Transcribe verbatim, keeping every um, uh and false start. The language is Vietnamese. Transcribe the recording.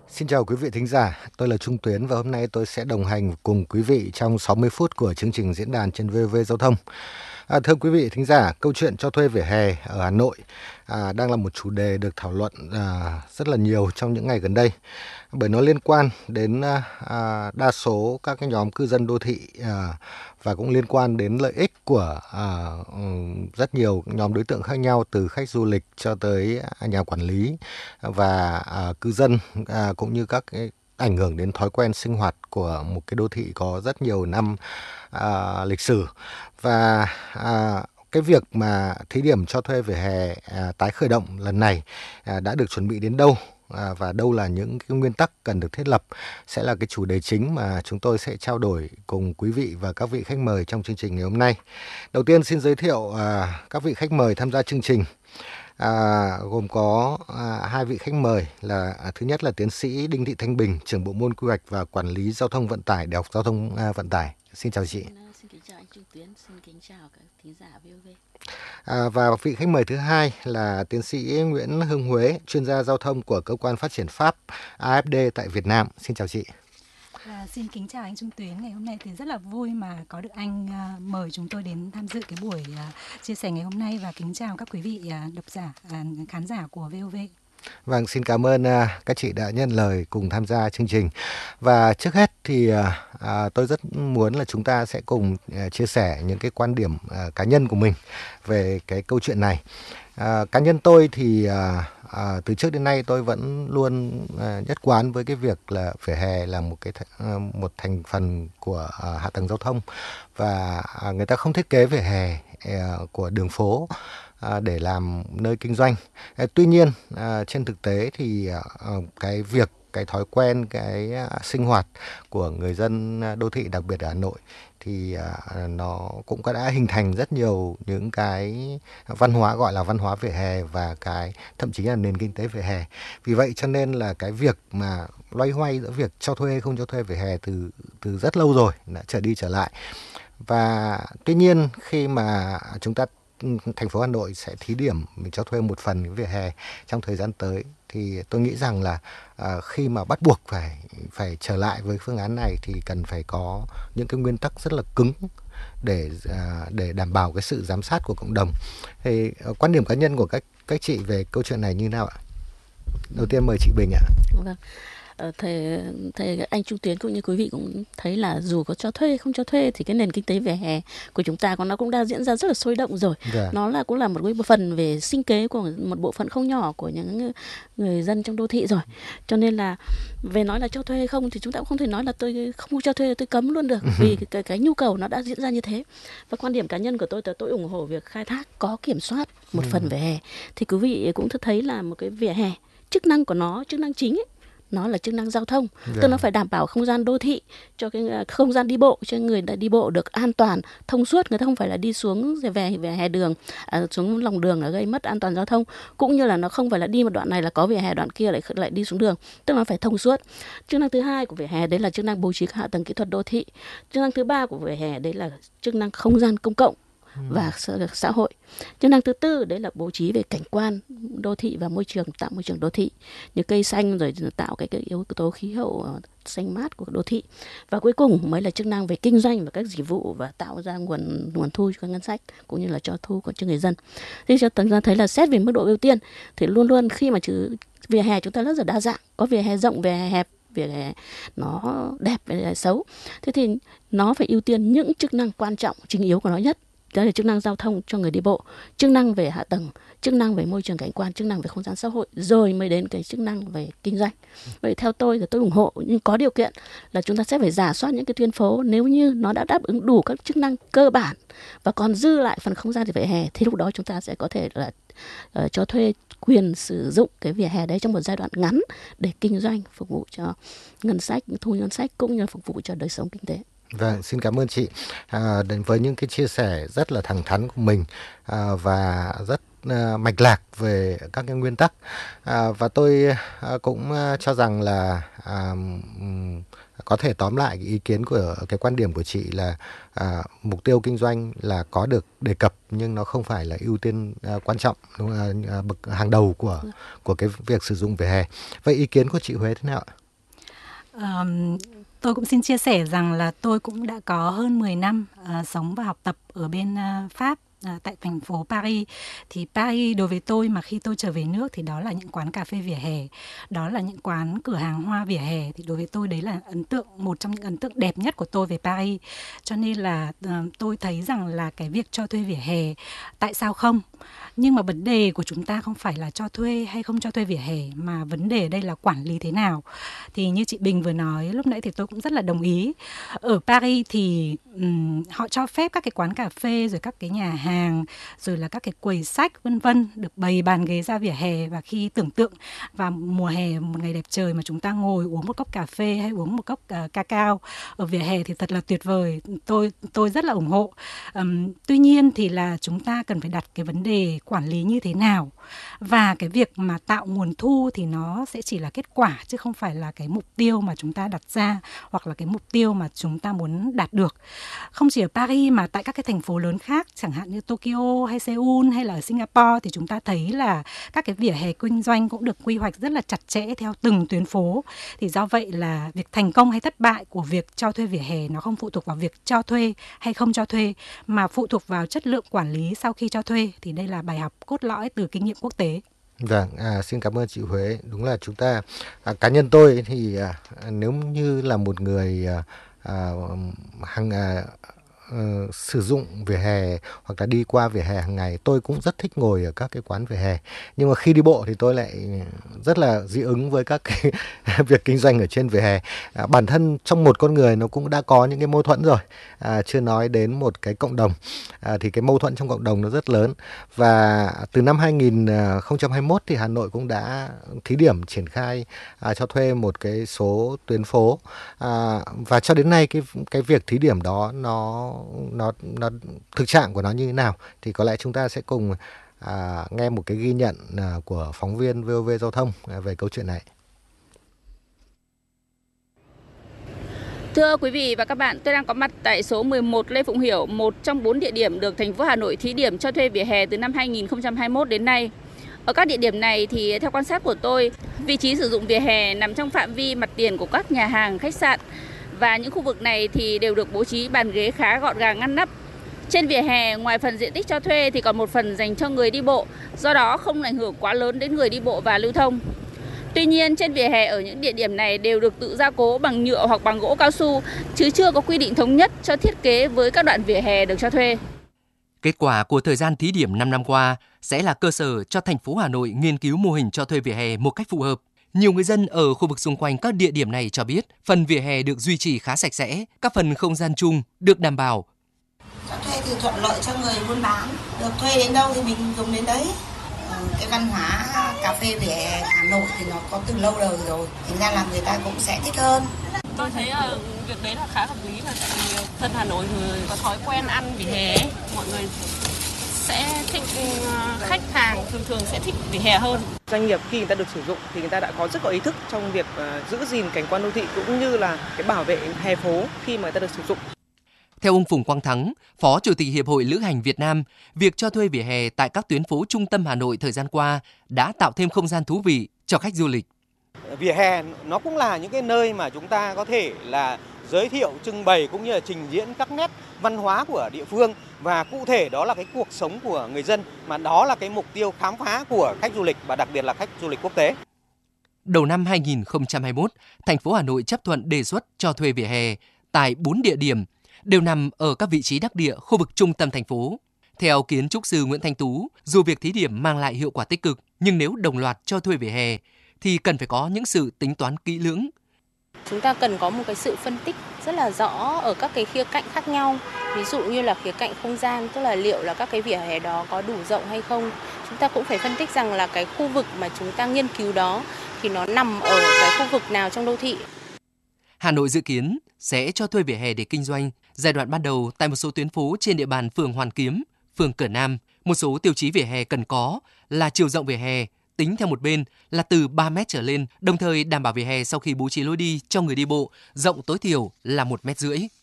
Xin chào quý vị thính giả, tôi là Trung Tuyến và hôm nay tôi sẽ đồng hành cùng quý vị trong sáu mươi phút của chương trình diễn đàn trên vê o vê Giao thông. À, thưa quý vị thính giả, câu chuyện cho thuê vỉa hè ở Hà Nội à, đang là một chủ đề được thảo luận à, rất là nhiều trong những ngày gần đây, bởi nó liên quan đến à, đa số các cái nhóm cư dân đô thị à, và cũng liên quan đến lợi ích của à, rất nhiều nhóm đối tượng khác nhau, từ khách du lịch cho tới nhà quản lý và à, cư dân, à, cũng như các cái ảnh hưởng đến thói quen sinh hoạt của một cái đô thị có rất nhiều năm à, lịch sử. Và à, cái việc mà thí điểm cho thuê vỉa hè à, tái khởi động lần này à, đã được chuẩn bị đến đâu, à, và đâu là những cái nguyên tắc cần được thiết lập sẽ là cái chủ đề chính mà chúng tôi sẽ trao đổi cùng quý vị và các vị khách mời trong chương trình ngày hôm nay. Đầu tiên xin giới thiệu à, các vị khách mời tham gia chương trình. À, gồm có à, hai vị khách mời là à, thứ nhất là tiến sĩ Đinh Thị Thanh Bình, trưởng bộ môn quy hoạch và quản lý giao thông vận tải, Đại học Giao thông à, Vận tải. Xin chào chị. Xin kính chào anh Trung Tuyến, xin kính chào các thính giả vê o vê. À, và vị khách mời thứ hai là tiến sĩ Nguyễn Hưng Huế, chuyên gia giao thông của cơ quan phát triển Pháp a ép đê tại Việt Nam. Xin chào chị. À, xin kính chào anh Trung Tuyến. Ngày hôm nay thì rất là vui mà có được anh à, mời chúng tôi đến tham dự cái buổi à, chia sẻ ngày hôm nay, và kính chào các quý vị à, độc giả, à, khán giả của vê o vê. Vâng, xin cảm ơn à, các chị đã nhận lời cùng tham gia chương trình. Và trước hết thì à, à, tôi rất muốn là chúng ta sẽ cùng à, chia sẻ những cái quan điểm à, cá nhân của mình về cái câu chuyện này. À, cá nhân tôi thì à, à, từ trước đến nay tôi vẫn luôn à, nhất quán với cái việc là vỉa hè là một cái th- à, một thành phần của à, hạ tầng giao thông, và à, người ta không thiết kế vỉa hè à, của đường phố à, để làm nơi kinh doanh. À, tuy nhiên à, trên thực tế thì à, cái việc cái thói quen cái à, sinh hoạt của người dân à, đô thị, đặc biệt ở Hà Nội, thì à, nó cũng đã hình thành rất nhiều những cái văn hóa gọi là văn hóa vỉa hè, và cái thậm chí là nền kinh tế vỉa hè. Vì vậy cho nên là cái việc mà loay hoay giữa việc cho thuê hay không cho thuê vỉa hè từ từ rất lâu rồi, đã trở đi trở lại. Và tuy nhiên khi mà chúng ta, thành phố Hà Nội sẽ thí điểm mình cho thuê một phần cái vỉa hè trong thời gian tới, thì tôi nghĩ rằng là à, khi mà bắt buộc phải phải trở lại với phương án này thì cần phải có những cái nguyên tắc rất là cứng để à, để đảm bảo cái sự giám sát của cộng đồng. Thì à, quan điểm cá nhân của các các chị về câu chuyện này như nào ạ? Đầu tiên mời chị Bình ạ. Vâng. Ờ, thầy, thầy anh Trung Tuyến cũng như quý vị cũng thấy là dù có cho thuê không cho thuê thì cái nền kinh tế vỉa hè của chúng ta nó cũng đã diễn ra rất là sôi động rồi. Dạ. Nó là cũng là một cái phần về sinh kế của một bộ phận không nhỏ của những người dân trong đô thị rồi. Cho nên là về nói là cho thuê hay không thì chúng ta cũng không thể nói là tôi không cho thuê tôi cấm luôn được, vì cái, cái, cái nhu cầu nó đã diễn ra như thế. Và quan điểm cá nhân của tôi là tôi ủng hộ việc khai thác có kiểm soát một phần vỉa hè. Thì quý vị cũng thấy là một cái vỉa hè, chức năng của nó, chức năng chính ấy, nó là chức năng giao thông, Dạ. tức nó phải đảm bảo không gian đô thị, cho cái không gian đi bộ cho người đi bộ được an toàn, thông suốt, người ta không phải là đi xuống về về hè đường, à, xuống lòng đường là gây mất an toàn giao thông, cũng như là nó không phải là đi một đoạn này là có vỉa hè, đoạn kia lại lại đi xuống đường, tức nó phải thông suốt. Chức năng thứ hai của vỉa hè đấy là chức năng bố trí hạ tầng kỹ thuật đô thị. Chức năng thứ ba của vỉa hè đấy là chức năng không gian công cộng và xã hội. Chức năng thứ tư đấy là bố trí về cảnh quan đô thị và môi trường, tạo môi trường đô thị như cây xanh, rồi tạo cái, cái yếu tố khí hậu xanh mát của đô thị. Và cuối cùng mới là chức năng về kinh doanh và các dịch vụ, và tạo ra nguồn nguồn thu cho ngân sách cũng như là cho thu cho người dân. Thế cho chúng ta thấy là xét về mức độ ưu tiên thì luôn luôn khi mà chữ vỉa hè chúng ta rất là đa dạng, có vỉa hè rộng, vỉa hè hẹp, vỉa hè nó đẹp, vỉa hè xấu. Thế thì nó phải ưu tiên những chức năng quan trọng, chính yếu của nó nhất. Đó là chức năng giao thông cho người đi bộ, chức năng về hạ tầng, chức năng về môi trường cảnh quan, chức năng về không gian xã hội, rồi mới đến cái chức năng về kinh doanh. Vậy theo tôi thì tôi ủng hộ, nhưng có điều kiện là chúng ta sẽ phải rà soát những cái tuyến phố, nếu như nó đã đáp ứng đủ các chức năng cơ bản và còn dư lại phần không gian để vỉa hè, thì lúc đó chúng ta sẽ có thể là uh, cho thuê quyền sử dụng cái vỉa hè đấy trong một giai đoạn ngắn để kinh doanh, phục vụ cho ngân sách, thu ngân sách, cũng như là phục vụ cho đời sống kinh tế. Vâng, xin cảm ơn chị à, đến với những cái chia sẻ rất là thẳng thắn của mình à, và rất à, mạch lạc về các cái nguyên tắc. À, và tôi à, cũng à, cho rằng là à, um, có thể tóm lại cái ý kiến của cái quan điểm của chị là à, mục tiêu kinh doanh là có được đề cập, nhưng nó không phải là ưu tiên à, quan trọng, đúng là à, bậc hàng đầu của của cái việc sử dụng vỉa hè. Vậy ý kiến của chị Huế thế nào ạ? Um, tôi cũng xin chia sẻ rằng là tôi cũng đã có hơn mười năm uh, sống và học tập ở bên uh, Pháp. À, tại thành phố Paris. Thì Paris đối với tôi mà khi tôi trở về nước thì đó là những quán cà phê vỉa hè, đó là những quán cửa hàng hoa vỉa hè. Thì đối với tôi đấy là ấn tượng, một trong những ấn tượng đẹp nhất của tôi về Paris. Cho nên là uh, tôi thấy rằng là cái việc cho thuê vỉa hè, tại sao không? Nhưng mà vấn đề của chúng ta không phải là cho thuê hay không cho thuê vỉa hè, mà vấn đề ở đây là quản lý thế nào. Thì như chị Bình vừa nói lúc nãy thì tôi cũng rất là đồng ý. Ở Paris thì um, họ cho phép các cái quán cà phê, rồi các cái nhà hàng, rồi là các cái quầy sách vân vân được bày bàn ghế ra vỉa hè. Và khi tưởng tượng vào mùa hè, một ngày đẹp trời mà chúng ta ngồi uống một cốc cà phê hay uống một cốc uh, cacao ở vỉa hè thì thật là tuyệt vời. Tôi tôi rất là ủng hộ. Um, tuy nhiên thì là chúng ta cần phải đặt cái vấn đề quản lý như thế nào, và cái việc mà tạo nguồn thu thì nó sẽ chỉ là kết quả chứ không phải là cái mục tiêu mà chúng ta đặt ra, hoặc là cái mục tiêu mà chúng ta muốn đạt được. Không chỉ ở Paris mà tại các cái thành phố lớn khác, chẳng hạn như Tokyo hay Seoul hay là ở Singapore, thì chúng ta thấy là các cái vỉa hè kinh doanh cũng được quy hoạch rất là chặt chẽ theo từng tuyến phố. Thì do vậy là việc thành công hay thất bại của việc cho thuê vỉa hè nó không phụ thuộc vào việc cho thuê hay không cho thuê, mà phụ thuộc vào chất lượng quản lý sau khi cho thuê. Thì đây là bài học cốt lõi từ kinh nghiệm quốc tế. Vâng, à, xin cảm ơn chị Huế. Đúng là chúng ta, à, cá nhân tôi thì à, nếu như là một người à, à, hàng à, Uh, sử dụng vỉa hè hoặc là đi qua vỉa hè hàng ngày, tôi cũng rất thích ngồi ở các cái quán vỉa hè. Nhưng mà khi đi bộ thì tôi lại rất là dị ứng với các cái việc kinh doanh ở trên vỉa hè. À, bản thân trong một con người nó cũng đã có những cái mâu thuẫn rồi, à, chưa nói đến một cái cộng đồng, à, thì cái mâu thuẫn trong cộng đồng nó rất lớn. Và từ năm hai nghìn không trăm hai mươi mốt thì Hà Nội cũng đã thí điểm triển khai à, cho thuê một cái số tuyến phố, à, và cho đến nay cái cái việc thí điểm đó nó nó nó thực trạng của nó như thế nào thì có lẽ chúng ta sẽ cùng à, nghe một cái ghi nhận à, của phóng viên vê o vê Giao thông à, về câu chuyện này. Thưa quý vị và các bạn, tôi đang có mặt tại số mười một Lê Phụng Hiểu, một trong bốn địa điểm được thành phố Hà Nội thí điểm cho thuê vỉa hè từ năm hai nghìn không trăm hai mươi mốt đến nay. Ở các địa điểm này thì theo quan sát của tôi, vị trí sử dụng vỉa hè nằm trong phạm vi mặt tiền của các nhà hàng, khách sạn, và những khu vực này thì đều được bố trí bàn ghế khá gọn gàng ngăn nắp. Trên vỉa hè, ngoài phần diện tích cho thuê thì còn một phần dành cho người đi bộ, do đó không ảnh hưởng quá lớn đến người đi bộ và lưu thông. Tuy nhiên, trên vỉa hè ở những địa điểm này đều được tự gia cố bằng nhựa hoặc bằng gỗ cao su, chứ chưa có quy định thống nhất cho thiết kế với các đoạn vỉa hè được cho thuê. Kết quả của thời gian thí điểm năm năm qua sẽ là cơ sở cho thành phố Hà Nội nghiên cứu mô hình cho thuê vỉa hè một cách phù hợp. Nhiều người dân ở khu vực xung quanh các địa điểm này cho biết phần vỉa hè được duy trì khá sạch sẽ, các phần không gian chung được đảm bảo. Cho thuê thì thuận lợi cho người buôn bán, được thuê đến đâu thì mình dùng đến đấy. Cái văn hóa cà phê vỉa hè Hà Nội thì nó có từ lâu đời rồi, thành ra là người ta cũng sẽ thích hơn. Tôi thấy là việc đấy là khá hợp lý, và tại vì dân Hà Nội người có thói quen ăn vỉa hè, mọi người sẽ thích, khách hàng thường thường sẽ thích vỉa hè hơn. Doanh nghiệp khi người ta được sử dụng thì người ta đã có rất có ý thức trong việc giữ gìn cảnh quan đô thị cũng như là cái bảo vệ hè phố khi mà người ta được sử dụng. Theo ông Phùng Quang Thắng, Phó Chủ tịch Hiệp hội Lữ hành Việt Nam, việc cho thuê vỉa hè tại các tuyến phố trung tâm Hà Nội thời gian qua đã tạo thêm không gian thú vị cho khách du lịch. Vỉa hè nó cũng là những cái nơi mà chúng ta có thể là giới thiệu, trưng bày cũng như là trình diễn các nét văn hóa của địa phương, và cụ thể đó là cái cuộc sống của người dân, mà đó là cái mục tiêu khám phá của khách du lịch và đặc biệt là khách du lịch quốc tế. Đầu năm hai nghìn không trăm hai mươi mốt, thành phố Hà Nội chấp thuận đề xuất cho thuê vỉa hè tại bốn địa điểm, đều nằm ở các vị trí đắc địa khu vực trung tâm thành phố. Theo kiến trúc sư Nguyễn Thanh Tú, dù việc thí điểm mang lại hiệu quả tích cực, nhưng nếu đồng loạt cho thuê vỉa hè thì cần phải có những sự tính toán kỹ lưỡng. Chúng ta cần có một cái sự phân tích rất là rõ ở các cái khía cạnh khác nhau. Ví dụ như là khía cạnh không gian, tức là liệu là các cái vỉa hè đó có đủ rộng hay không. Chúng ta cũng phải phân tích rằng là cái khu vực mà chúng ta nghiên cứu đó thì nó nằm ở cái khu vực nào trong đô thị. Hà Nội dự kiến sẽ cho thuê vỉa hè để kinh doanh. Giai đoạn ban đầu tại một số tuyến phố trên địa bàn phường Hoàn Kiếm, phường Cửa Nam, một số tiêu chí vỉa hè cần có là chiều rộng vỉa hè tính theo một bên là từ ba mét trở lên, đồng thời đảm bảo vỉa hè sau khi bố trí lối đi cho người đi bộ rộng tối thiểu là một mét rưỡi.